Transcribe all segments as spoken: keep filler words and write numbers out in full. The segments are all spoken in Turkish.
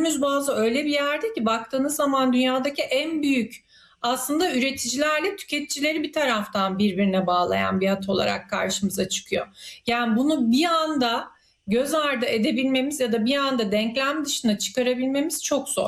Hormuz Boğazı öyle bir yerde ki baktığınız zaman dünyadaki en büyük aslında üreticilerle tüketicileri bir taraftan birbirine bağlayan bir hat olarak karşımıza çıkıyor. Yani bunu bir anda göz ardı edebilmemiz ya da bir anda denklem dışına çıkarabilmemiz çok zor.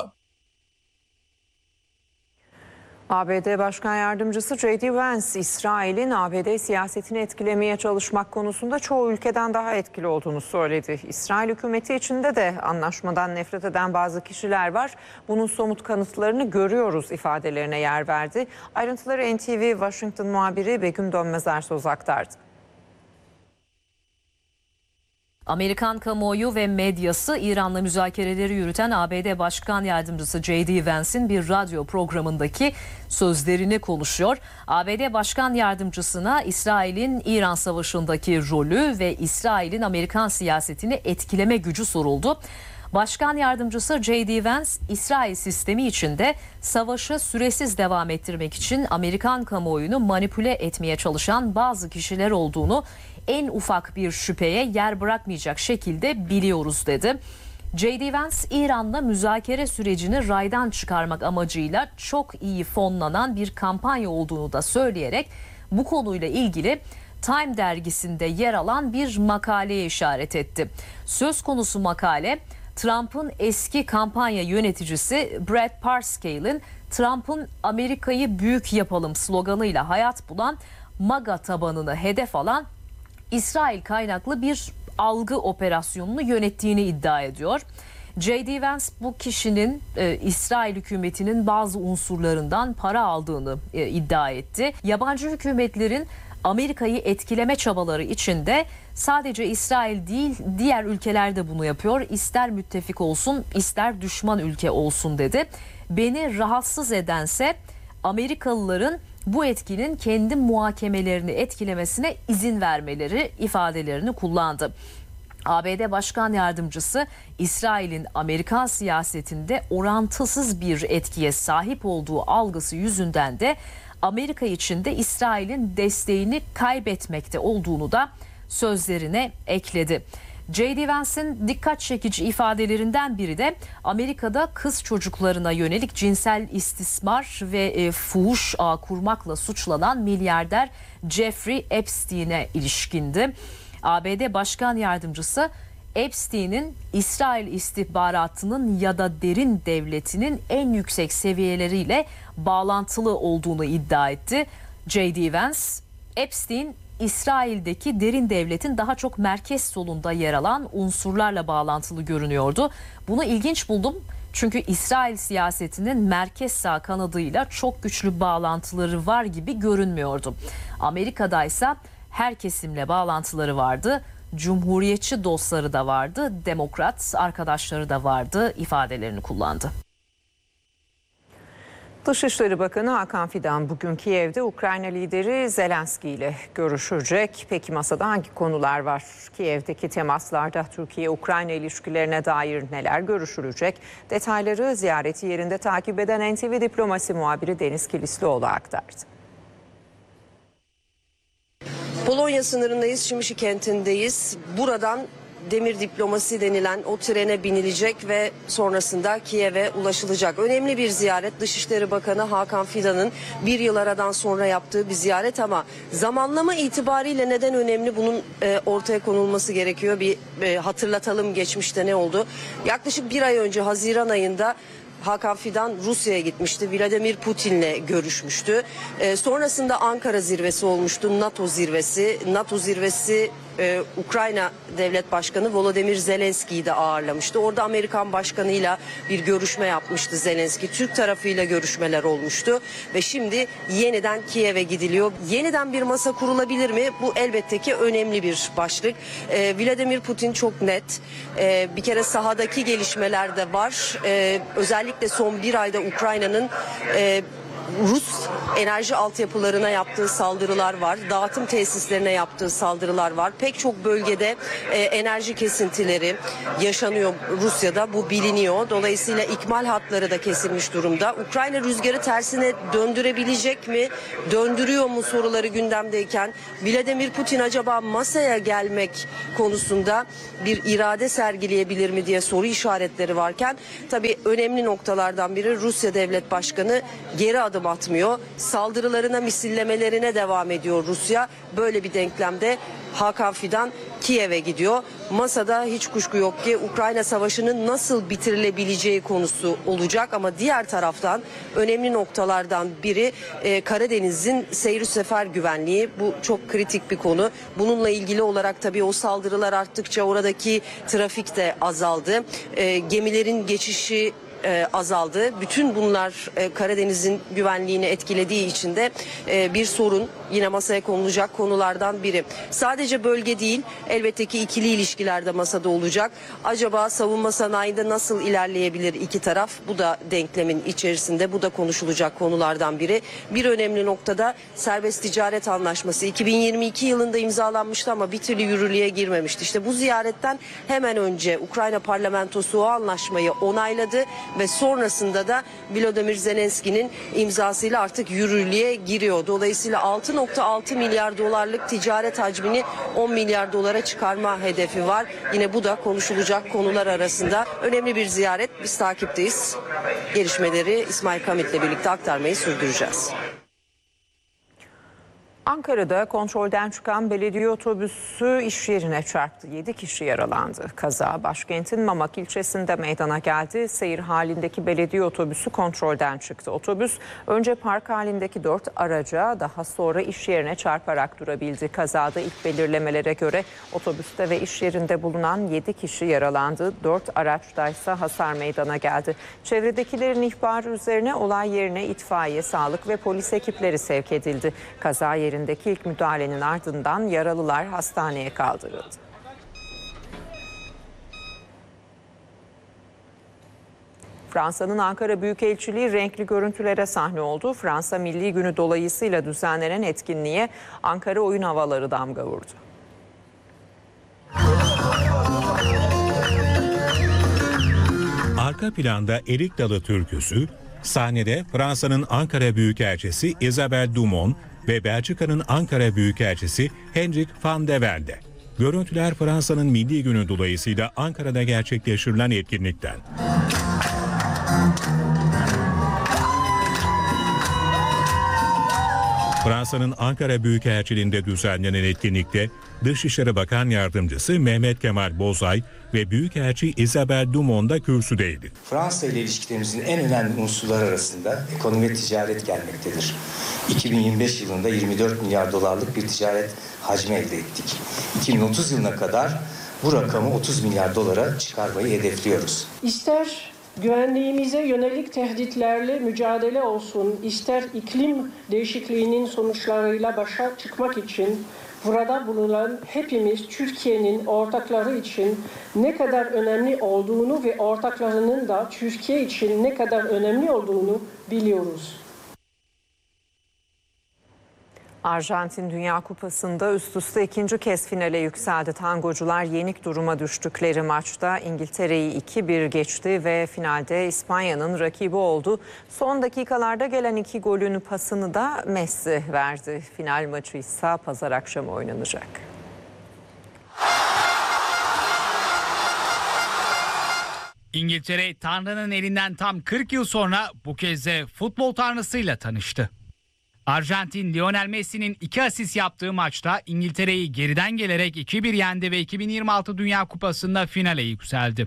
A B D Başkan Yardımcısı J D Vance, İsrail'in A B D siyasetini etkilemeye çalışmak konusunda çoğu ülkeden daha etkili olduğunu söyledi. İsrail hükümeti içinde de anlaşmadan nefret eden bazı kişiler var. Bunun somut kanıtlarını görüyoruz ifadelerine yer verdi. Ayrıntıları N T V Washington muhabiri Begüm Dönmezer söz aktardı. Amerikan kamuoyu ve medyası İran'la müzakereleri yürüten A B D Başkan Yardımcısı J D Vance'in bir radyo programındaki sözlerini konuşuyor. A B D Başkan Yardımcısına İsrail'in İran Savaşı'ndaki rolü ve İsrail'in Amerikan siyasetini etkileme gücü soruldu. Başkan Yardımcısı J D Vance, İsrail sistemi içinde savaşı süresiz devam ettirmek için Amerikan kamuoyunu manipüle etmeye çalışan bazı kişiler olduğunu en ufak bir şüpheye yer bırakmayacak şekilde biliyoruz dedi. J D Vance, İran'la müzakere sürecini raydan çıkarmak amacıyla çok iyi fonlanan bir kampanya olduğunu da söyleyerek bu konuyla ilgili Time dergisinde yer alan bir makaleye işaret etti. Söz konusu makale, Trump'ın eski kampanya yöneticisi Brad Parscale'in Trump'ın "Amerika'yı büyük yapalım" sloganıyla hayat bulan MAGA tabanını hedef alan İsrail kaynaklı bir algı operasyonunu yönettiğini iddia ediyor. J D Vance bu kişinin e, İsrail hükümetinin bazı unsurlarından para aldığını e, iddia etti. Yabancı hükümetlerin Amerika'yı etkileme çabaları içinde sadece İsrail değil diğer ülkeler de bunu yapıyor. İster müttefik olsun ister düşman ülke olsun dedi. Beni rahatsız edense Amerikalıların bu etkinin kendi muhakemelerini etkilemesine izin vermeleri ifadelerini kullandı. A B D Başkan Yardımcısı İsrail'in Amerikan siyasetinde orantısız bir etkiye sahip olduğu algısı yüzünden de Amerika için de İsrail'in desteğini kaybetmekte olduğunu da sözlerine ekledi. J D Vance'in dikkat çekici ifadelerinden biri de Amerika'da kız çocuklarına yönelik cinsel istismar ve e, fuhuş ağı kurmakla suçlanan milyarder Jeffrey Epstein'e ilişkindi. A B D Başkan Yardımcısı Epstein'in İsrail istihbaratının ya da derin devletinin en yüksek seviyeleriyle bağlantılı olduğunu iddia etti. J D Vance, Epstein İsrail'deki derin devletin daha çok merkez solunda yer alan unsurlarla bağlantılı görünüyordu. Bunu ilginç buldum çünkü İsrail siyasetinin merkez sağ kanadıyla çok güçlü bağlantıları var gibi görünmüyordu. Amerika'daysa her kesimle bağlantıları vardı. Cumhuriyetçi dostları da vardı, demokrat arkadaşları da vardı ifadelerini kullandı. Dışişleri Bakanı Hakan Fidan bugün Kiev'de Ukrayna lideri Zelenski ile görüşecek. Peki masada hangi konular var? Kiev'deki temaslarda Türkiye-Ukrayna ilişkilerine dair neler görüşülecek? Detayları ziyareti yerinde takip eden N T V Diplomasi muhabiri Deniz Kilislioğlu aktardı. Polonya sınırındayız, Şimişi kentindeyiz. Buradan demir diplomasi denilen o trene binilecek ve sonrasında Kiev'e ulaşılacak. Önemli bir ziyaret. Dışişleri Bakanı Hakan Fidan'ın bir yıl aradan sonra yaptığı bir ziyaret ama zamanlama itibariyle neden önemli bunun e, ortaya konulması gerekiyor. Bir e, hatırlatalım geçmişte ne oldu. Yaklaşık bir ay önce Haziran ayında Hakan Fidan Rusya'ya gitmişti. Vladimir Putin'le görüşmüştü. Ee, sonrasında Ankara zirvesi olmuştu. NATO zirvesi. NATO zirvesi e, Ukrayna Devlet Başkanı Volodymyr Zelenski'yi de ağırlamıştı. Orada Amerikan Başkanı'yla bir görüşme yapmıştı Zelenski. Türk tarafıyla görüşmeler olmuştu. Ve şimdi yeniden Kiev'e gidiliyor. Yeniden bir masa kurulabilir mi? Bu elbette ki önemli bir başlık. Ee, Vladimir Putin çok net. Ee, bir kere sahadaki gelişmeler de var. Ee, özellikle Özellikle son bir ayda Ukrayna'nın e, Rus enerji altyapılarına yaptığı saldırılar var. Dağıtım tesislerine yaptığı saldırılar var. Pek çok bölgede e, enerji kesintileri yaşanıyor Rusya'da. Bu biliniyor. Dolayısıyla ikmal hatları da kesilmiş durumda. Ukrayna rüzgarı tersine döndürebilecek mi? Döndürüyor mu soruları gündemdeyken Vladimir Putin acaba masaya gelmek konusunda bir irade sergileyebilir mi diye soru işaretleri varken tabii önemli noktalardan biri Rusya Devlet Başkanı geri adım atmıyor. Saldırılarına, misillemelerine devam ediyor Rusya. Böyle bir denklemde Hakan Fidan Kiev'e gidiyor. Masada hiç kuşku yok ki Ukrayna Savaşı'nın nasıl bitirilebileceği konusu olacak ama diğer taraftan önemli noktalardan biri e, Karadeniz'in seyir sefer güvenliği. Bu çok kritik bir konu. Bununla ilgili olarak tabii o saldırılar arttıkça oradaki trafik de azaldı. E, gemilerin geçişi E, azaldı. Bütün bunlar e, Karadeniz'in güvenliğini etkilediği için de e, bir sorun yine masaya konulacak konulardan biri. Sadece bölge değil, elbette ki ikili ilişkiler de masada olacak. Acaba savunma sanayinde nasıl ilerleyebilir iki taraf? Bu da denklemin içerisinde, bu da konuşulacak konulardan biri. Bir önemli noktada serbest ticaret anlaşması iki bin yirmi iki yılında imzalanmıştı ama bir türlü yürürlüğe girmemişti. İşte bu ziyaretten hemen önce Ukrayna parlamentosu o anlaşmayı onayladı ve sonrasında da Volodymyr Zelenski'nin imzasıyla artık yürürlüğe giriyor. Dolayısıyla altı nokta altı milyar dolarlık ticaret hacmini on milyar dolara çıkarma hedefi var. Yine bu da konuşulacak konular arasında. Önemli bir ziyaret. Biz takipteyiz. Gelişmeleri İsmail Kamit'le birlikte aktarmayı sürdüreceğiz. Ankara'da kontrolden çıkan belediye otobüsü iş yerine çarptı. yedi kişi yaralandı. Kaza başkentin Mamak ilçesinde meydana geldi. Seyir halindeki belediye otobüsü kontrolden çıktı. Otobüs önce park halindeki dört araca, daha sonra iş yerine çarparak durabildi. Kazada ilk belirlemelere göre otobüste ve iş yerinde bulunan yedi kişi yaralandı. dört araçtaysa hasar meydana geldi. Çevredekilerin ihbarı üzerine olay yerine itfaiye, sağlık ve polis ekipleri sevk edildi. Kaza yerinde ilk müdahalenin ardından yaralılar hastaneye kaldırıldı. Fransa'nın Ankara Büyükelçiliği renkli görüntülere sahne oldu. Fransa Milli Günü dolayısıyla düzenlenen etkinliğe Ankara oyun havaları damga vurdu. Arka planda Erik Dalı türküsü, sahnede Fransa'nın Ankara Büyükelçisi Isabelle Dumont ve Belçika'nın Ankara Büyükelçisi Hendrik van de Velde. Görüntüler Fransa'nın Milli Günü dolayısıyla Ankara'da gerçekleştirilen etkinlikten. Fransa'nın Ankara Büyükelçiliği'nde düzenlenen etkinlikte Dışişleri Bakan Yardımcısı Mehmet Kemal Bozay ve Büyükelçi Isabelle Dumont da kürsüdeydi. Fransa ile ilişkilerimizin en önemli unsurları arasında ekonomi ve ticaret gelmektedir. iki bin yirmi beş yılında yirmi dört milyar dolarlık bir ticaret hacmi elde ettik. iki bin otuz yılına kadar bu rakamı otuz milyar dolara çıkarmayı hedefliyoruz. İster güvenliğimize yönelik tehditlerle mücadele olsun, ister iklim değişikliğinin sonuçlarıyla başa çıkmak için burada bulunan hepimiz Türkiye'nin ortakları için ne kadar önemli olduğunu ve ortaklarının da Türkiye için ne kadar önemli olduğunu biliyoruz. Arjantin Dünya Kupası'nda üst üste ikinci kez finale yükseldi. Tangocular yenik duruma düştükleri maçta İngiltere'yi iki bir geçti ve finalde İspanya'nın rakibi oldu. Son dakikalarda gelen iki golün pasını da Messi verdi. Final maçı ise pazar akşamı oynanacak. İngiltere Tanrı'nın elinden tam kırk yıl sonra bu kez de futbol tanrısıyla tanıştı. Arjantin Lionel Messi'nin iki asist yaptığı maçta İngiltere'yi geriden gelerek iki bir yendi ve iki bin yirmi altı Dünya Kupası'nda finale yükseldi.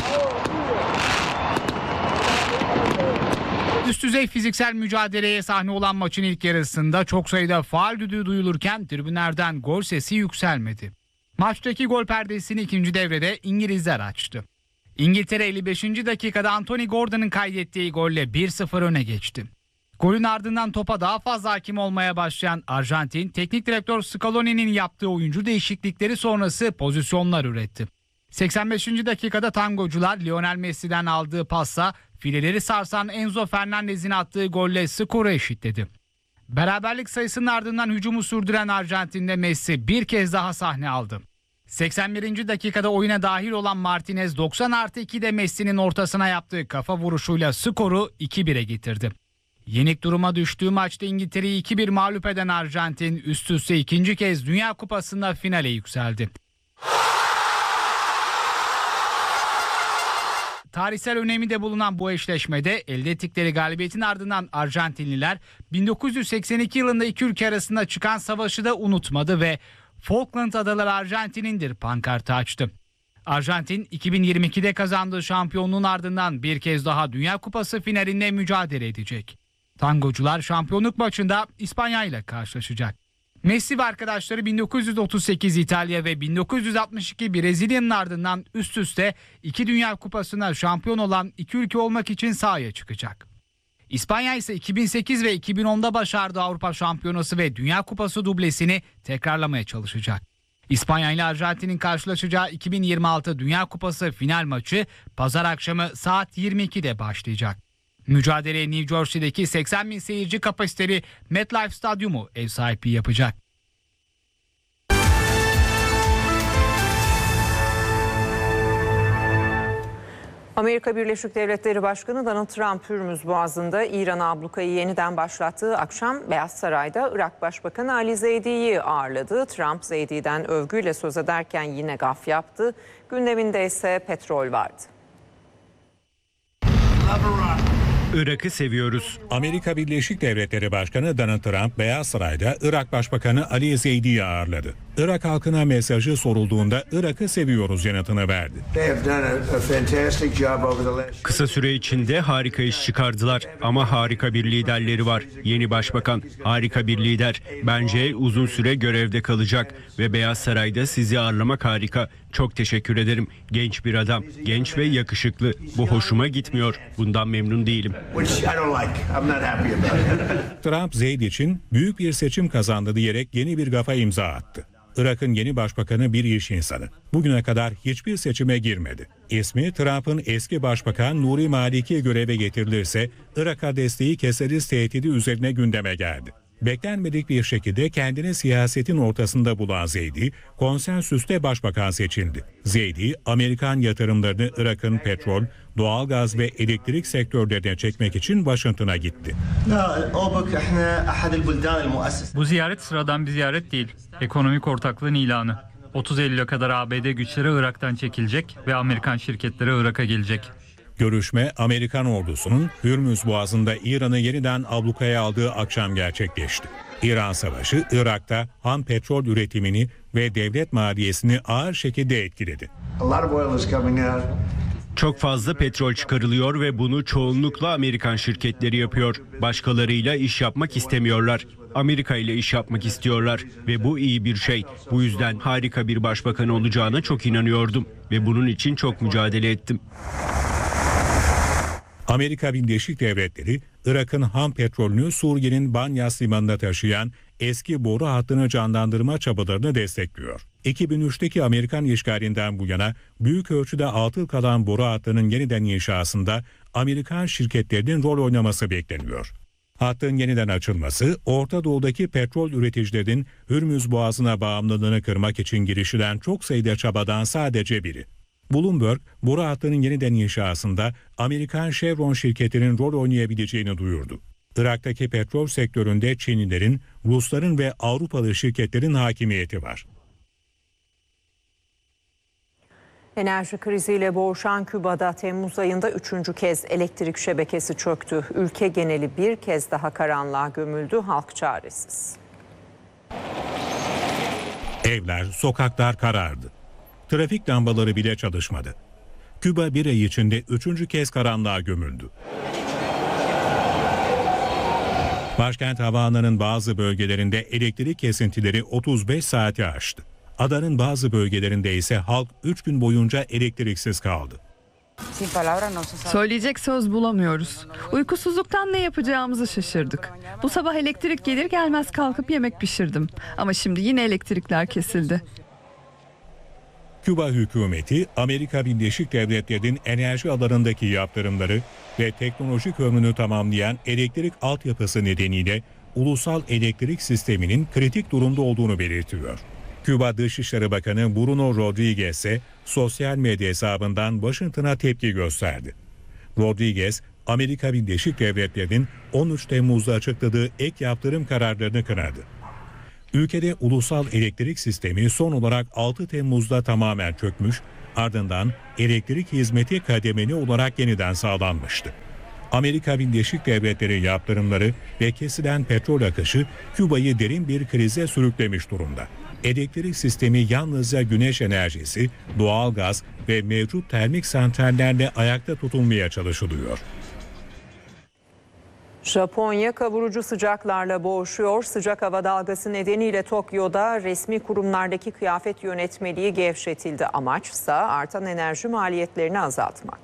Üst düzey fiziksel mücadeleye sahne olan maçın ilk yarısında çok sayıda faul düdüğü duyulurken tribünlerden gol sesi yükselmedi. Maçtaki gol perdesini ikinci devrede İngilizler açtı. İngiltere elli beşinci dakikada Anthony Gordon'ın kaydettiği golle bir sıfır öne geçti. Golün ardından topa daha fazla hakim olmaya başlayan Arjantin, teknik direktör Scaloni'nin yaptığı oyuncu değişiklikleri sonrası pozisyonlar üretti. seksen beşinci dakikada tangocular Lionel Messi'den aldığı pasla fileleri sarsan Enzo Fernandez'in attığı golle skoru eşitledi. Beraberlik sayısının ardından hücumu sürdüren Arjantin'de Messi bir kez daha sahne aldı. seksen birinci dakikada oyuna dahil olan Martinez doksan artı ikide Messi'nin ortasına yaptığı kafa vuruşuyla skoru iki bire getirdi. Yenik duruma düştüğü maçta İngiltere'yi iki bir mağlup eden Arjantin üst üste ikinci kez Dünya Kupası'nda finale yükseldi. Tarihsel önemi de bulunan bu eşleşmede elde ettikleri galibiyetin ardından Arjantinliler bin dokuz yüz seksen iki yılında iki ülke arasında çıkan savaşı da unutmadı ve Falkland Adaları Arjantin'indir pankartı açtı. Arjantin iki bin yirmi ikide kazandığı şampiyonluğun ardından bir kez daha Dünya Kupası finalinde mücadele edecek. Tangocular şampiyonluk maçında İspanya ile karşılaşacak. Messi ve arkadaşları bin dokuz yüz otuz sekiz İtalya ve bin dokuz yüz altmış iki Brezilya'nın ardından üst üste iki Dünya Kupası'na şampiyon olan iki ülke olmak için sahaya çıkacak. İspanya ise iki bin sekiz ve iki bin onda başardığı Avrupa Şampiyonası ve Dünya Kupası dublesini tekrarlamaya çalışacak. İspanya ile Arjantin'in karşılaşacağı iki bin yirmi altı Dünya Kupası final maçı pazar akşamı saat yirmi ikide başlayacak. Mücadeleye New Jersey'deki seksen bin seyirci kapasiteli MetLife Stadyumu ev sahipliği yapacak. Amerika Birleşik Devletleri Başkanı Donald Trump, Hürmüz Boğazı'nda İran ablukayı yeniden başlattığı akşam Beyaz Saray'da Irak Başbakanı Ali Zeydi'yi ağırladı. Trump, Zeydi'den övgüyle söz ederken yine gaf yaptı. Gündeminde ise petrol vardı. Irak'ı seviyoruz. Amerika Birleşik Devletleri Başkanı Donald Trump, Beyaz Saray'da Irak Başbakanı Ali Zeydi'yi ağırladı. Irak halkına mesajı sorulduğunda Irak'ı seviyoruz yanıtını verdi. Kısa süre içinde harika iş çıkardılar ama harika bir liderleri var. Yeni başbakan harika bir lider. Bence uzun süre görevde kalacak ve Beyaz Saray'da sizi ağırlamak harika. Çok teşekkür ederim. Genç bir adam, genç ve yakışıklı. Bu hoşuma gitmiyor. Bundan memnun değilim. Trump, Zeydi için büyük bir seçim kazandı diyerek yeni bir gafa imza attı. Irak'ın yeni başbakanı bir iş insanı. Bugüne kadar hiçbir seçime girmedi. İsmi Trump'ın eski başbakan Nuri Maliki göreve getirilirse Irak'a desteği keseriz tehdidi üzerine gündeme geldi. Beklenmedik bir şekilde kendini siyasetin ortasında bulan Zeydi, konsensüste başbakan seçildi. Zeydi, Amerikan yatırımlarını Irak'ın petrol, doğalgaz ve elektrik sektörlerine çekmek için Washington'a gitti. Bu ziyaret sıradan bir ziyaret değil. Ekonomik ortaklığın ilanı. otuz Eylül'e kadar A B D güçleri Irak'tan çekilecek ve Amerikan şirketleri Irak'a gelecek. Görüşme, Amerikan ordusunun Hürmüz Boğazı'nda İran'ı yeniden ablukaya aldığı akşam gerçekleşti. İran Savaşı, Irak'ta ham petrol üretimini ve devlet maliyesini ağır şekilde etkiledi. Çok fazla petrol çıkarılıyor ve bunu çoğunlukla Amerikan şirketleri yapıyor. Başkalarıyla iş yapmak istemiyorlar. Amerika ile iş yapmak istiyorlar ve bu iyi bir şey. Bu yüzden harika bir başbakan olacağına çok inanıyordum ve bunun için çok mücadele ettim. Amerika Birleşik Devletleri, Irak'ın ham petrolünü Suriye'nin Banyas limanına taşıyan eski boru hattını canlandırma çabalarını destekliyor. iki bin üçteki Amerikan işgalinden bu yana büyük ölçüde atıl kalan boru hattının yeniden inşasında Amerikan şirketlerinin rol oynaması bekleniyor. Hattın yeniden açılması, Orta Doğu'daki petrol üreticilerinin Hürmüz Boğazı'na bağımlılığını kırmak için girişilen çok sayıda çabadan sadece biri. Bloomberg, boru hattının yeniden inşasında Amerikan Chevron şirketinin rol oynayabileceğini duyurdu. Irak'taki petrol sektöründe Çinlilerin, Rusların ve Avrupalı şirketlerin hakimiyeti var. Enerji kriziyle boğuşan Küba'da Temmuz ayında üçüncü kez elektrik şebekesi çöktü. Ülke geneli bir kez daha karanlığa gömüldü, halk çaresiz. Evler, sokaklar karardı. Trafik lambaları bile çalışmadı. Küba bir ay içinde üçüncü kez karanlığa gömüldü. Başkent Havana'nın bazı bölgelerinde elektrik kesintileri otuz beş saati aştı. Adanın bazı bölgelerinde ise halk üç gün boyunca elektriksiz kaldı. Söyleyecek söz bulamıyoruz. Uykusuzluktan ne yapacağımızı şaşırdık. Bu sabah elektrik gelir gelmez kalkıp yemek pişirdim. Ama şimdi yine elektrikler kesildi. Küba hükümeti, Amerika Birleşik Devletleri'nin enerji alanındaki yaptırımları ve teknolojik ömrünü tamamlayan elektrik altyapısı nedeniyle ulusal elektrik sisteminin kritik durumda olduğunu belirtiyor. Küba Dışişleri Bakanı Bruno Rodriguez ise sosyal medya hesabından Washington'a tepki gösterdi. Rodriguez, Amerika Birleşik Devletleri'nin on üç Temmuz'da açıkladığı ek yaptırım kararlarını kınadı. Ülkede ulusal elektrik sistemi son olarak altı Temmuz'da tamamen çökmüş, ardından elektrik hizmeti kademeli olarak yeniden sağlanmıştı. Amerika Birleşik Devletleri yaptırımları ve kesilen petrol akışı Küba'yı derin bir krize sürüklemiş durumda. Elektrik sistemi yalnızca güneş enerjisi, doğalgaz ve mevcut termik santrallerle ayakta tutulmaya çalışılıyor. Japonya kavurucu sıcaklarla boğuşuyor. Sıcak hava dalgası nedeniyle Tokyo'da resmi kurumlardaki kıyafet yönetmeliği gevşetildi. Amaçsa artan enerji maliyetlerini azaltmak.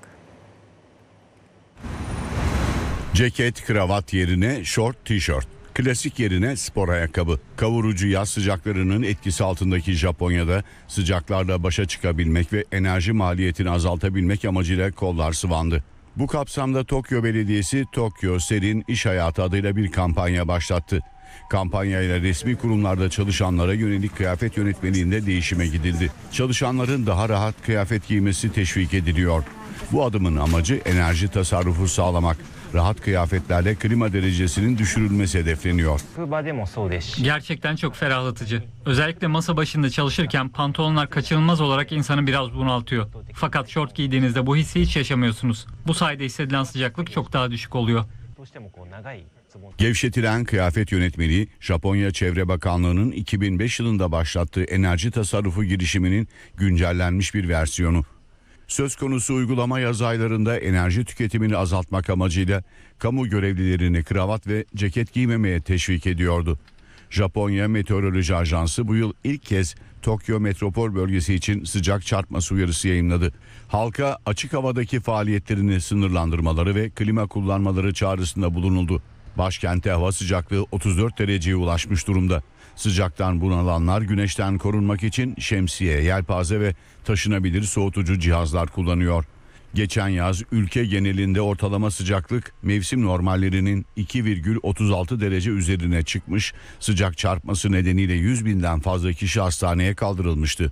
Ceket, kravat yerine şort, tişört. Klasik yerine spor ayakkabı. Kavurucu yaz sıcaklarının etkisi altındaki Japonya'da sıcaklarla başa çıkabilmek ve enerji maliyetini azaltabilmek amacıyla kollar sıvandı. Bu kapsamda Tokyo Belediyesi Tokyo Serin İş Hayatı adıyla bir kampanya başlattı. Kampanyayla resmi kurumlarda çalışanlara yönelik kıyafet yönetmeliğinde değişime gidildi. Çalışanların daha rahat kıyafet giymesi teşvik ediliyor. Bu adımın amacı enerji tasarrufu sağlamak. Rahat kıyafetlerle klima derecesinin düşürülmesi hedefleniyor. Gerçekten çok ferahlatıcı. Özellikle masa başında çalışırken pantolonlar kaçınılmaz olarak insanı biraz bunaltıyor. Fakat şort giydiğinizde bu hissi hiç yaşamıyorsunuz. Bu sayede hissedilen sıcaklık çok daha düşük oluyor. Gevşetilen kıyafet yönetmeliği, Japonya Çevre Bakanlığı'nın iki bin beş yılında başlattığı enerji tasarrufu girişiminin güncellenmiş bir versiyonu. Söz konusu uygulama yaz aylarında enerji tüketimini azaltmak amacıyla kamu görevlilerini kravat ve ceket giymemeye teşvik ediyordu. Japonya Meteoroloji Ajansı bu yıl ilk kez Tokyo metropol bölgesi için sıcak çarpması uyarısı yayınladı. Halka açık havadaki faaliyetlerini sınırlandırmaları ve klima kullanmaları çağrısında bulunuldu. Başkentte hava sıcaklığı otuz dört dereceye ulaşmış durumda. Sıcaktan bunalanlar güneşten korunmak için şemsiye, yelpaze ve taşınabilir soğutucu cihazlar kullanıyor. Geçen yaz ülke genelinde ortalama sıcaklık mevsim normallerinin iki virgül otuz altı derece üzerine çıkmış, sıcak çarpması nedeniyle yüz binden fazla kişi hastaneye kaldırılmıştı.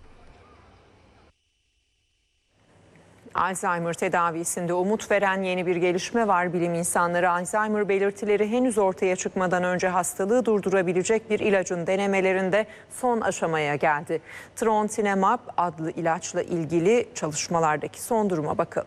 Alzheimer tedavisinde umut veren yeni bir gelişme var. Bilim insanları Alzheimer belirtileri henüz ortaya çıkmadan önce hastalığı durdurabilecek bir ilacın denemelerinde son aşamaya geldi. Trontinemab adlı ilaçla ilgili çalışmalardaki son duruma bakalım.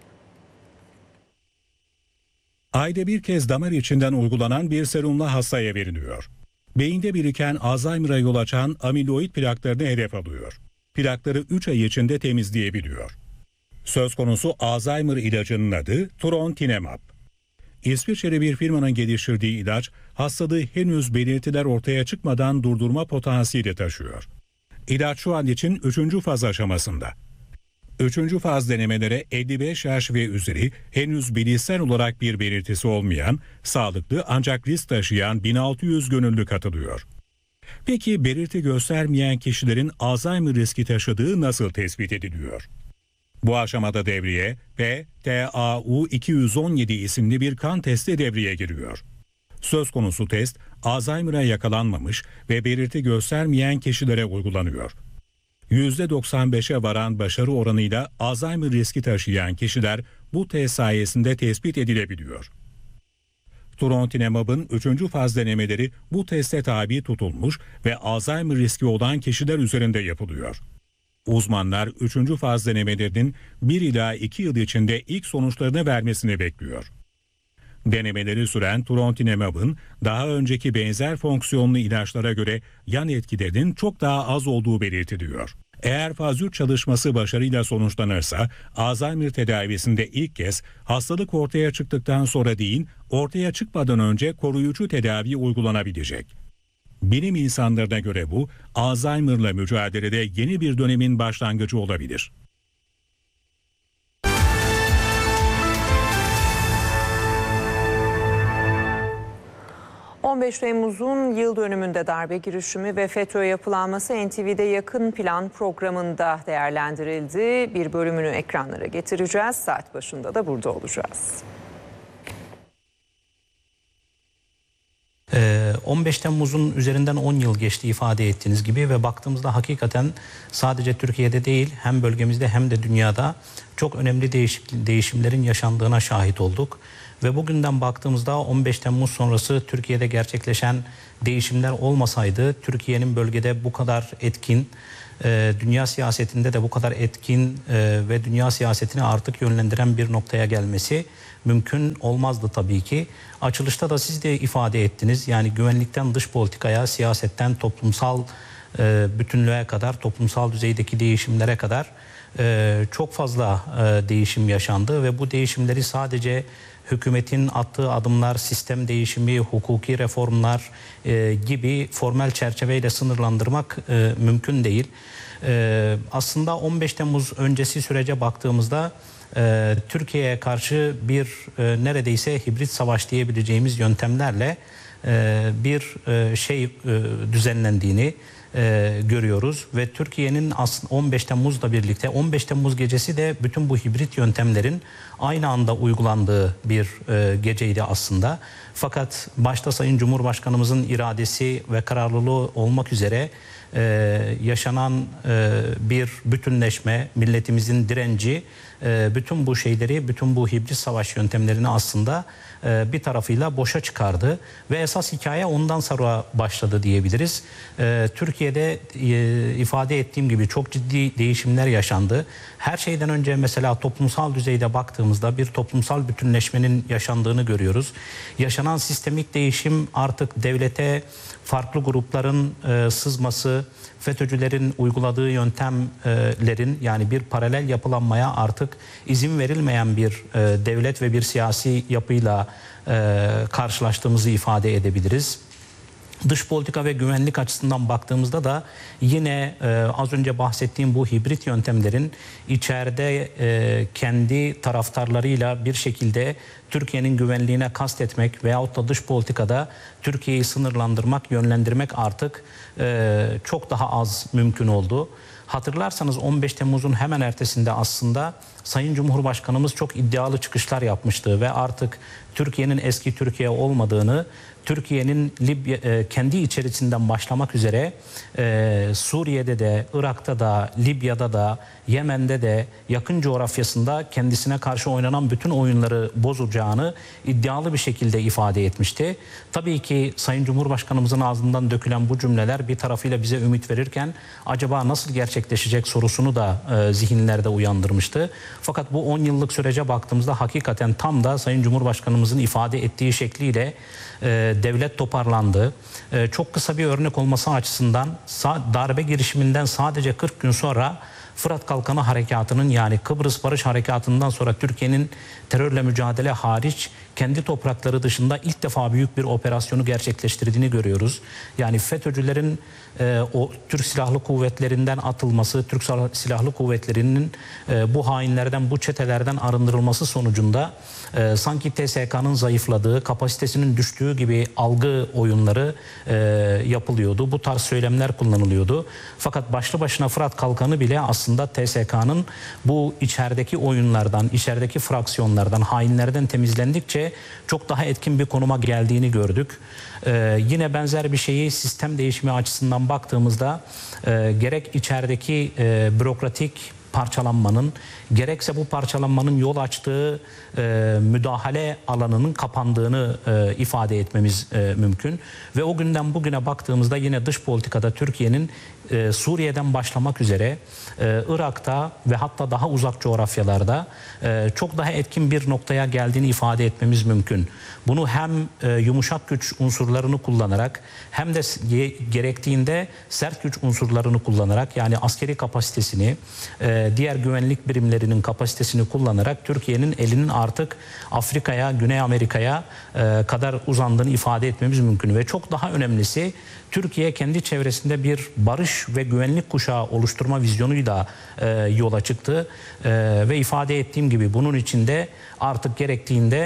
Ayda bir kez damar içinden uygulanan bir serumla hastaya veriliyor. Beyinde biriken Alzheimer'a yol açan amiloid plaklarını hedef alıyor. Plakları üç ay içinde temizleyebiliyor. Söz konusu Alzheimer ilacının adı Trontinemab. İsviçreli bir firmanın geliştirdiği ilaç hastalığı henüz belirtiler ortaya çıkmadan durdurma potansiyeli taşıyor. İlaç şu an için üçüncü faz aşamasında. Üçüncü faz denemelere elli beş yaş ve üzeri henüz bilişsel olarak bir belirtisi olmayan, sağlıklı ancak risk taşıyan bin altı yüz gönüllü katılıyor. Peki belirti göstermeyen kişilerin Alzheimer riski taşıdığı nasıl tespit ediliyor? Bu aşamada devreye P T A U iki yüz on yedi isimli bir kan testi devreye giriyor. Söz konusu test Alzheimer'a yakalanmamış ve belirti göstermeyen kişilere uygulanıyor. yüzde doksan beşe varan başarı oranıyla Alzheimer riski taşıyan kişiler bu test sayesinde tespit edilebiliyor. Trontinemab'ın üçüncü faz denemeleri bu teste tabi tutulmuş ve Alzheimer riski olan kişiler üzerinde yapılıyor. Uzmanlar üçüncü faz denemelerinin bir ila iki yıl içinde ilk sonuçlarını vermesini bekliyor. Denemeleri süren Trontinemab'ın daha önceki benzer fonksiyonlu ilaçlara göre yan etkilerinin çok daha az olduğu belirtiliyor. Eğer faz üç çalışması başarıyla sonuçlanırsa Alzheimer tedavisinde ilk kez hastalık ortaya çıktıktan sonra değil, ortaya çıkmadan önce koruyucu tedavi uygulanabilecek. Bilim insanlarına göre bu, Alzheimer'la mücadelede yeni bir dönemin başlangıcı olabilir. on beş Temmuz'un yıl dönümünde darbe girişimi ve FETÖ yapılanması N T V'de Yakın Plan programında değerlendirildi. Bir bölümünü ekranlara getireceğiz. Saat başında da burada olacağız. on beş Temmuz'un üzerinden on yıl geçti ifade ettiğiniz gibi ve baktığımızda hakikaten sadece Türkiye'de değil hem bölgemizde hem de dünyada çok önemli değişik, değişimlerin yaşandığına şahit olduk. Ve bugünden baktığımızda on beş Temmuz sonrası Türkiye'de gerçekleşen değişimler olmasaydı Türkiye'nin bölgede bu kadar etkin, dünya siyasetinde de bu kadar etkin ve dünya siyasetini artık yönlendiren bir noktaya gelmesi mümkün olmazdı tabii ki. Açılışta da siz de ifade ettiniz. Yani güvenlikten dış politikaya, siyasetten toplumsal bütünlüğe kadar, toplumsal düzeydeki değişimlere kadar çok fazla değişim yaşandı ve bu değişimleri sadece hükümetin attığı adımlar, sistem değişimi, hukuki reformlar e, gibi formel çerçeveyle sınırlandırmak e, mümkün değil. E, aslında on beş Temmuz öncesi sürece baktığımızda e, Türkiye'ye karşı bir e, neredeyse hibrit savaş diyebileceğimiz yöntemlerle e, bir e, şey e, düzenlendiğini e, görüyoruz ve Türkiye'nin aslında on beş Temmuz'la birlikte on beş Temmuz gecesi de bütün bu hibrit yöntemlerin aynı anda uygulandığı bir e, geceydi aslında. Fakat başta Sayın Cumhurbaşkanımızın iradesi ve kararlılığı olmak üzere e, yaşanan e, bir bütünleşme, milletimizin direnci e, bütün bu şeyleri, bütün bu hibrit savaş yöntemlerini aslında e, bir tarafıyla boşa çıkardı ve esas hikaye ondan sonra başladı diyebiliriz. E, Türkiye'de e, ifade ettiğim gibi çok ciddi değişimler yaşandı. Her şeyden önce mesela toplumsal düzeyde baktığımızda bir toplumsal bütünleşmenin yaşandığını görüyoruz. Yaşanan sistemik değişim artık devlete farklı grupların e, sızması, FETÖ'cülerin uyguladığı yöntemlerin yani bir paralel yapılanmaya artık izin verilmeyen bir e, devlet ve bir siyasi yapıyla e, karşılaştığımızı ifade edebiliriz. Dış politika ve güvenlik açısından baktığımızda da yine e, az önce bahsettiğim bu hibrit yöntemlerin içeride e, kendi taraftarlarıyla bir şekilde Türkiye'nin güvenliğine kastetmek veyahut da dış politikada Türkiye'yi sınırlandırmak, yönlendirmek artık e, çok daha az mümkün oldu. Hatırlarsanız on beş Temmuz'un hemen ertesinde aslında Sayın Cumhurbaşkanımız çok iddialı çıkışlar yapmıştı ve artık Türkiye'nin eski Türkiye olmadığını, Türkiye'nin Libya, e, kendi içerisinden başlamak üzere e, Suriye'de de, Irak'ta da, Libya'da da, Yemen'de de, yakın coğrafyasında kendisine karşı oynanan bütün oyunları bozacağını iddialı bir şekilde ifade etmişti. Tabii ki Sayın Cumhurbaşkanımızın ağzından dökülen bu cümleler bir tarafıyla bize ümit verirken acaba nasıl gerçekleşecek sorusunu da e, zihinlerde uyandırmıştı. Fakat bu on yıllık sürece baktığımızda hakikaten tam da Sayın Cumhurbaşkanımızın ifade ettiği şekliyle e, devlet toparlandı. E, çok kısa bir örnek olması açısından darbe girişiminden sadece kırk gün sonra Fırat Kalkanı Harekatı'nın yani Kıbrıs Barış Harekatı'ndan sonra Türkiye'nin terörle mücadele hariç kendi toprakları dışında ilk defa büyük bir operasyonu gerçekleştirdiğini görüyoruz. Yani FETÖ'cülerin e, o Türk Silahlı Kuvvetlerinden atılması, Türk Silahlı Kuvvetleri'nin e, bu hainlerden, bu çetelerden arındırılması sonucunda e, sanki T S K'nın zayıfladığı, kapasitesinin düştüğü gibi algı oyunları e, yapılıyordu. Bu tarz söylemler kullanılıyordu. Fakat başlı başına Fırat Kalkanı bile aslında T S K'nın bu içerideki oyunlardan, içerideki fraksiyonlardan, hainlerden temizlendikçe çok daha etkin bir konuma geldiğini gördük. Ee, yine benzer bir şeyi sistem değişimi açısından baktığımızda e, gerek içerideki e, bürokratik parçalanmanın gerekse bu parçalanmanın yol açtığı e, müdahale alanının kapandığını e, ifade etmemiz e, mümkün. Ve o günden bugüne baktığımızda yine dış politikada Türkiye'nin e, Suriye'den başlamak üzere e, Irak'ta ve hatta daha uzak coğrafyalarda e, çok daha etkin bir noktaya geldiğini ifade etmemiz mümkün. Bunu hem e, yumuşak güç unsurlarını kullanarak hem de gerektiğinde sert güç unsurlarını kullanarak yani askeri kapasitesini, e, diğer güvenlik birimlerinin kapasitesini kullanarak Türkiye'nin elinin artık Afrika'ya, Güney Amerika'ya e, kadar uzandığını ifade etmemiz mümkün. Ve çok daha önemlisi Türkiye kendi çevresinde bir barış ve güvenlik kuşağı oluşturma vizyonuyla e, yola çıktı. E, ve ifade ettiğim gibi bunun içinde artık gerektiğinde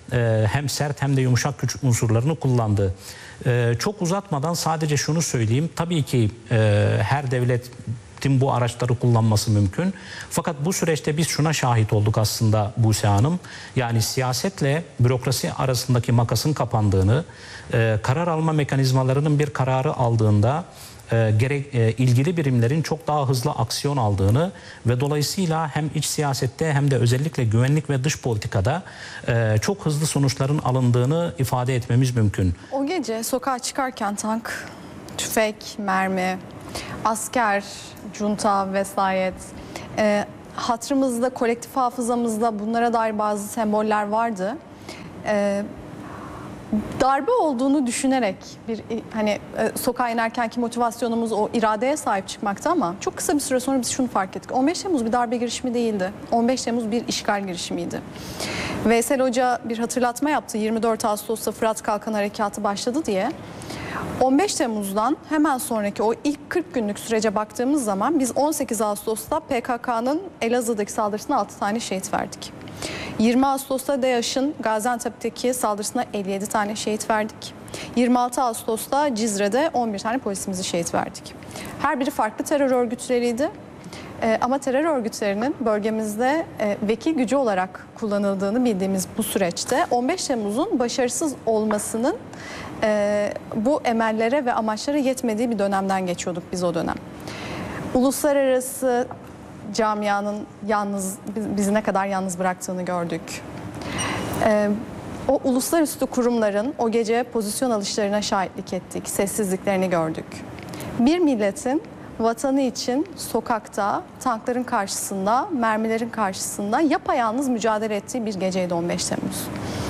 e, hem sert hem de yumuşak güç unsurlarını kullandı. E, çok uzatmadan sadece şunu söyleyeyim. Tabii ki e, her devletin bu araçları kullanması mümkün. Fakat bu süreçte biz şuna şahit olduk aslında Buse Hanım. Yani siyasetle bürokrasi arasındaki makasın kapandığını, e, karar alma mekanizmalarının bir kararı aldığında E, gerek e, ilgili birimlerin çok daha hızlı aksiyon aldığını ve dolayısıyla hem iç siyasette hem de özellikle güvenlik ve dış politikada e, çok hızlı sonuçların alındığını ifade etmemiz mümkün. O gece sokağa çıkarken tank, tüfek, mermi, asker, junta vesayet, e, hatırımızda, kolektif hafızamızda bunlara dair bazı semboller vardı. E, Darbe olduğunu düşünerek bir hani e, sokağa inerkenki motivasyonumuz o iradeye sahip çıkmaktı ama çok kısa bir süre sonra biz şunu fark ettik. on beş Temmuz bir darbe girişimi değildi. on beş Temmuz bir işgal girişimiydi. Veysel Hoca bir hatırlatma yaptı. yirmi dört Ağustos'ta Fırat Kalkan Harekatı başladı diye. on beş Temmuz'dan hemen sonraki o ilk kırk günlük sürece baktığımız zaman biz on sekiz Ağustos'ta P K K'nın Elazığ'daki saldırısına altı tane şehit verdik. yirmi Ağustos'ta DAEŞ'in Gaziantep'teki saldırısına elli yedi tane şehit verdik. yirmi altı Ağustos'ta Cizre'de on bir tane polisimizi şehit verdik. Her biri farklı terör örgütleriydi. Ee, ama terör örgütlerinin bölgemizde e, vekil gücü olarak kullanıldığını bildiğimiz bu süreçte on beş Temmuz'un başarısız olmasının e, bu emellere ve amaçlara yetmediği bir dönemden geçiyorduk biz o dönem. Uluslararası camianın yalnız bizi ne kadar yalnız bıraktığını gördük. Ee, o uluslararası kurumların o gece pozisyon alışlarına şahitlik ettik, sessizliklerini gördük. Bir milletin vatanı için sokakta, tankların karşısında, mermilerin karşısında yapayalnız mücadele ettiği bir geceydi on beş Temmuz.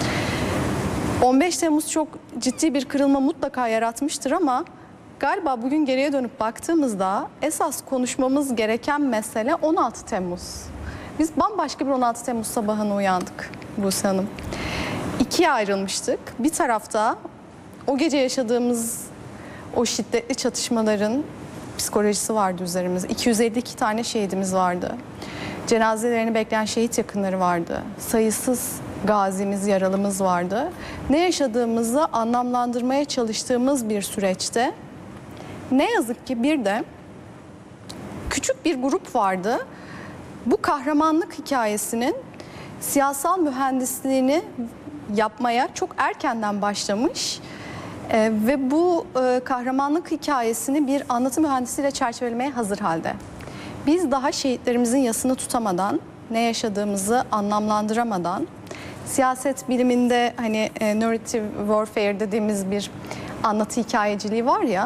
on beş Temmuz çok ciddi bir kırılma mutlaka yaratmıştır ama galiba bugün geriye dönüp baktığımızda esas konuşmamız gereken mesele on altı Temmuz. Biz bambaşka bir on altı Temmuz sabahına uyandık Buse Hanım. İkiye ayrılmıştık. Bir tarafta o gece yaşadığımız o şiddetli çatışmaların psikolojisi vardı üzerimizde. iki yüz elli iki tane şehidimiz vardı. Cenazelerini bekleyen şehit yakınları vardı. Sayısız gazimiz, yaralımız vardı. Ne yaşadığımızı anlamlandırmaya çalıştığımız bir süreçte ne yazık ki bir de küçük bir grup vardı. Bu kahramanlık hikayesinin siyasal mühendisliğini yapmaya çok erkenden başlamış e, ve bu e, kahramanlık hikayesini bir anlatı mühendisiyle çerçevelemeye hazır halde. Biz daha şehitlerimizin yasını tutamadan, ne yaşadığımızı anlamlandıramadan, siyaset biliminde hani e, narrative warfare dediğimiz bir anlatı hikayeciliği var ya,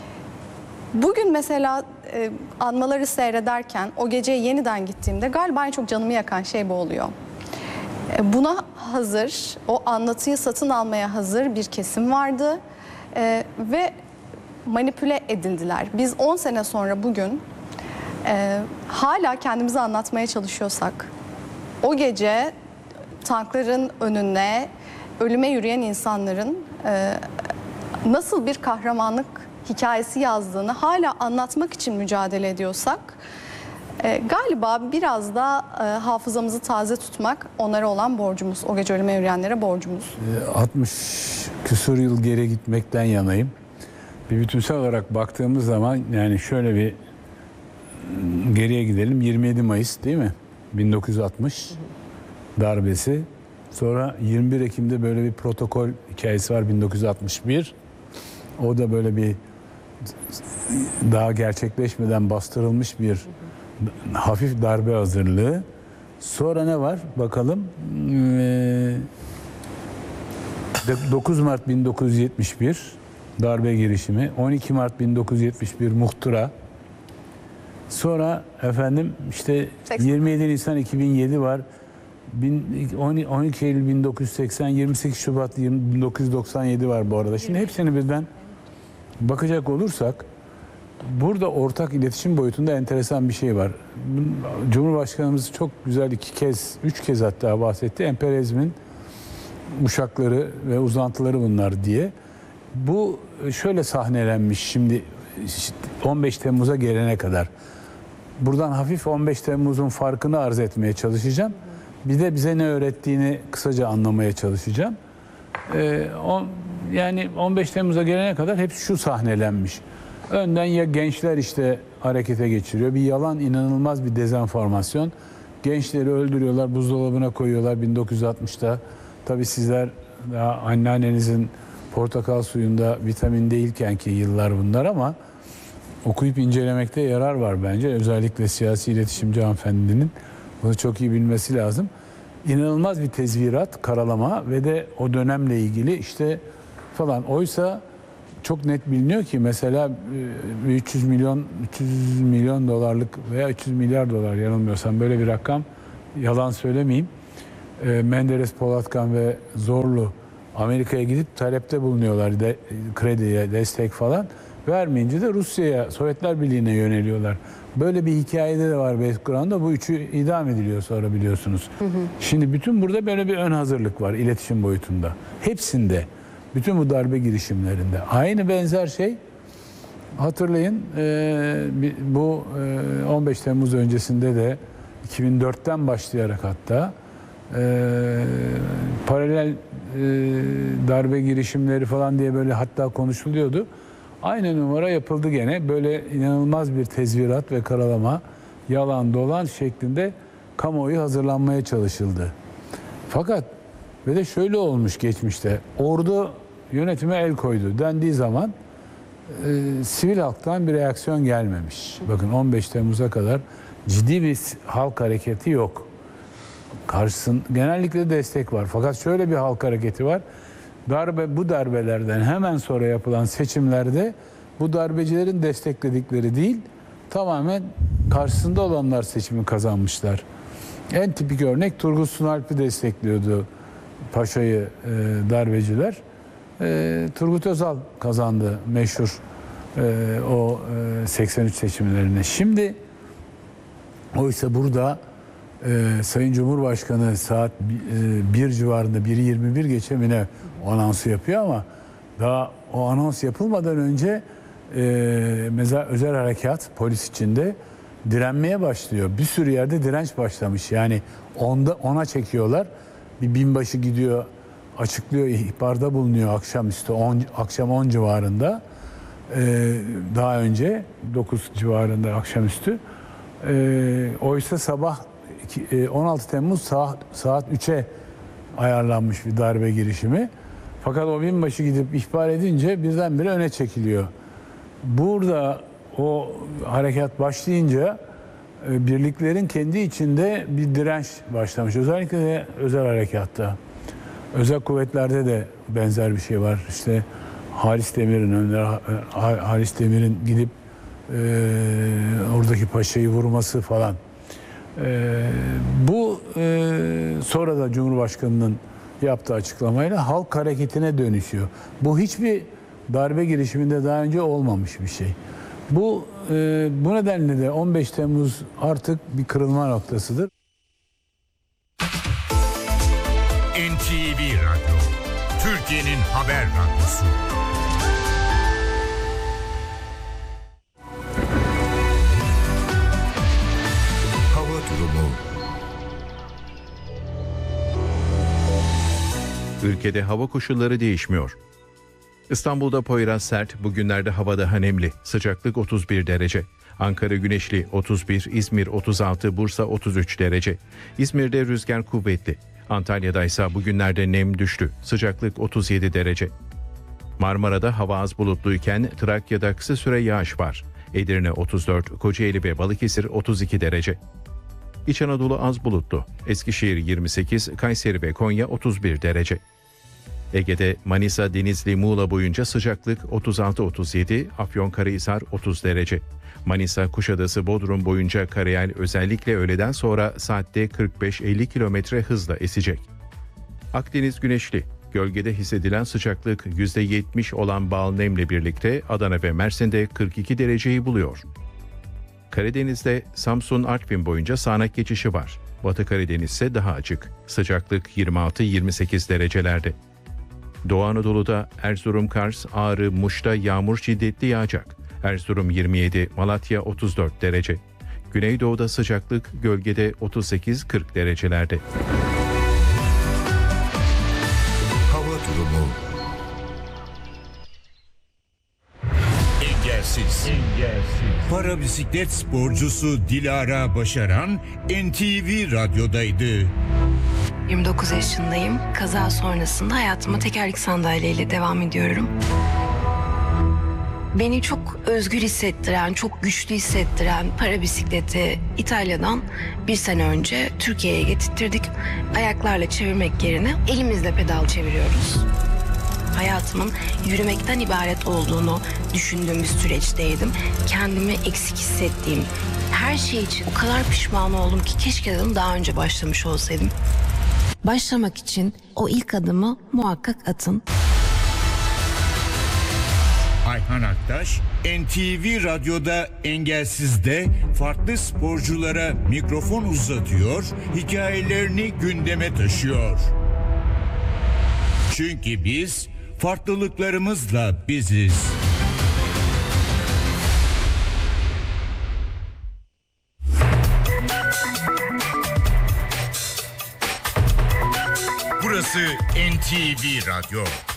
bugün mesela e, anmaları seyrederken o gece yeniden gittiğimde galiba en çok canımı yakan şey bu oluyor. E, buna hazır, o anlatıyı satın almaya hazır bir kesim vardı e, ve manipüle edildiler. Biz on sene sonra bugün e, hala kendimizi anlatmaya çalışıyorsak, o gece tankların önüne ölüme yürüyen insanların e, nasıl bir kahramanlık hikayesi yazdığını hala anlatmak için mücadele ediyorsak e, galiba biraz da e, hafızamızı taze tutmak onlara olan borcumuz. O gece ölüme yürüyenlere borcumuz. altmış küsur yıl geri gitmekten yanayım. Bir bütünsel olarak baktığımız zaman yani şöyle bir geriye gidelim. yirmi yedi Mayıs değil mi? bin dokuz yüz altmış darbesi. Sonra yirmi bir Ekim'de böyle bir protokol hikayesi var bin dokuz yüz altmış bir. O da böyle bir daha gerçekleşmeden bastırılmış bir hafif darbe hazırlığı. Sonra ne var? Bakalım. dokuz Mart bin dokuz yüz yetmiş bir darbe girişimi. on iki Mart bin dokuz yüz yetmiş bir muhtıra. Sonra efendim işte yirmi yedi Nisan iki bin yedi var. on iki Eylül bin dokuz yüz seksen, yirmi sekiz Şubat bin dokuz yüz doksan yedi var bu arada. Şimdi hepsini birden bakacak olursak burada ortak iletişim boyutunda enteresan bir şey var. Cumhurbaşkanımız çok güzel iki kez, üç kez hatta bahsetti. Emperyalizmin uşakları ve uzantıları bunlar diye. Bu şöyle sahnelenmiş şimdi on beş Temmuz'a gelene kadar. Buradan hafif on beş Temmuz'un farkını arz etmeye çalışacağım. Bir de bize ne öğrettiğini kısaca anlamaya çalışacağım. Ee, on, yani on beş Temmuz'a gelene kadar hep şu sahnelenmiş. Önden ya gençler işte harekete geçiriyor. Bir yalan, inanılmaz bir dezenformasyon. Gençleri öldürüyorlar, buzdolabına koyuyorlar bin dokuz yüz altmışta. Tabii sizler daha anneannenizin portakal suyunda vitamin değilken ki yıllar bunlar, ama okuyup incelemekte yarar var bence. Özellikle siyasi iletişimci hanımefendinin bunu çok iyi bilmesi lazım. İnanılmaz bir tezvirat, karalama ve de o dönemle ilgili işte falan. Oysa çok net biliniyor ki mesela üç yüz milyon üç yüz milyon dolarlık veya üç yüz milyar dolar, yanılmıyorsam böyle bir rakam, yalan söylemeyeyim. Menderes, Polatkan ve Zorlu Amerika'ya gidip talepte bulunuyorlar, de, krediye, destek falan. Vermeyince de Rusya'ya, Sovyetler Birliği'ne yöneliyorlar. Böyle bir hikayede de var background'da. Bu üçü idam ediliyor sonra, biliyorsunuz. Hı hı. Şimdi bütün burada böyle bir ön hazırlık var iletişim boyutunda. Hepsinde, bütün bu darbe girişimlerinde. Aynı benzer şey, hatırlayın e, bu e, on beş Temmuz öncesinde de iki bin dörtten başlayarak hatta e, paralel e, darbe girişimleri falan diye böyle hatta konuşuluyordu. Aynı numara yapıldı gene. Böyle inanılmaz bir tezvirat ve karalama, yalan dolan şeklinde kamuoyu hazırlanmaya çalışıldı. Fakat ve de şöyle olmuş geçmişte. Ordu yönetime el koydu dendiği zaman e, sivil halktan bir reaksiyon gelmemiş. Bakın on beş Temmuz'a kadar ciddi bir halk hareketi yok. Karşısında genellikle destek var. Fakat şöyle bir halk hareketi var. Darbe, bu darbelerden hemen sonra yapılan seçimlerde bu darbecilerin destekledikleri değil, tamamen karşısında olanlar seçimi kazanmışlar. En tipik örnek Turgut Sunalp'i destekliyordu Paşa'yı e, darbeciler. E, Turgut Özal kazandı meşhur e, o e, seksen üç seçimlerini. Şimdi oysa burada e, Sayın Cumhurbaşkanı saat e, bir civarında, bir yirmi bir geçe mi ne o anonsu yapıyor, ama daha o anons yapılmadan önce e, mesela özel harekat polis içinde direnmeye başlıyor. Bir sürü yerde direnç başlamış. Yani onda ona çekiyorlar. Bir binbaşı gidiyor, açıklıyor, ihbarda bulunuyor akşamüstü on, akşam on civarında. E, daha önce dokuz civarında akşamüstü. E, oysa sabah on altı Temmuz saat, saat üçe ayarlanmış bir darbe girişimi. Fakat o binbaşı gidip ihbar edince birdenbire öne çekiliyor. Burada o harekat başlayınca birliklerin kendi içinde bir direnç başlamış. Özellikle de özel harekatta. Özel kuvvetlerde de benzer bir şey var. İşte Halis Demir'in önleri, Halis Demir'in gidip e, oradaki paşayı vurması falan. E, bu e, sonra da Cumhurbaşkanı'nın yaptığı açıklamayla halk hareketine dönüşüyor. Bu hiçbir darbe girişiminde daha önce olmamış bir şey. Bu e, bu nedenle de on beş Temmuz artık bir kırılma noktasıdır. N T V Radyo, Türkiye'nin haber radyosu. Hava durumu. Ülkede hava koşulları değişmiyor. İstanbul'da Poyraz sert, bugünlerde hava daha nemli. Sıcaklık otuz bir derece. Ankara güneşli otuz bir, İzmir otuz altı, Bursa otuz üç derece. İzmir'de rüzgar kuvvetli. Antalya'da ise bugünlerde nem düştü. Sıcaklık otuz yedi derece. Marmara'da hava az bulutluyken Trakya'da kısa süre yağış var. Edirne otuz dört, Kocaeli ve Balıkesir otuz iki derece. İç Anadolu az bulutlu. Eskişehir yirmi sekiz, Kayseri ve Konya otuz bir derece. Ege'de Manisa, Denizli, Muğla boyunca sıcaklık otuz altı otuz yedi, Afyonkarahisar otuz derece. Manisa, Kuşadası, Bodrum boyunca karayel özellikle öğleden sonra saatte kırk beş elli kilometre hızla esecek. Akdeniz güneşli. Gölgede hissedilen sıcaklık yüzde yetmiş olan bal nemle birlikte Adana ve Mersin'de kırk iki dereceyi buluyor. Karadeniz'de Samsun, Artvin boyunca sağanak geçişi var. Batı Karadeniz ise daha açık. Sıcaklık yirmi altı yirmi sekiz derecelerde. Doğu Anadolu'da Erzurum, Kars, Ağrı, Muş'ta yağmur şiddetli yağacak. Erzurum yirmi yedi, Malatya otuz dört derece. Güneydoğu'da sıcaklık gölgede otuz sekiz kırk derecelerde. Engelsiz. Para bisiklet sporcusu Dilara Başaran N T V Radyo'daydı. yirmi dokuz yaşındayım. Kaza sonrasında hayatıma tekerlek sandalyeyle devam ediyorum. Beni çok özgür hissettiren, çok güçlü hissettiren para bisikleti İtalya'dan bir sene önce Türkiye'ye getirttirdik. Ayaklarla çevirmek yerine elimizle pedal çeviriyoruz. Hayatımın yürümekten ibaret olduğunu düşündüğüm bir süreçteydim. Kendimi eksik hissettiğim her şey için o kadar pişman oldum ki keşke dedim daha önce başlamış olsaydım. Başlamak için o ilk adımı muhakkak atın. Ayhan Aktaş, N T V Radyo'da Engelsiz'de farklı sporculara mikrofon uzatıyor, hikayelerini gündeme taşıyor. Çünkü biz farklılıklarımızla biziz. Burası N T V Radyo.